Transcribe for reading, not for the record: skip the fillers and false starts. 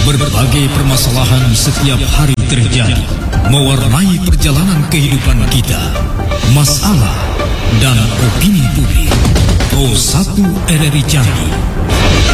Berbagai permasalahan setiap hari terjadi, mewarnai perjalanan kehidupan kita. Masalah dan opini publik. Pro 1 RRI Jambi.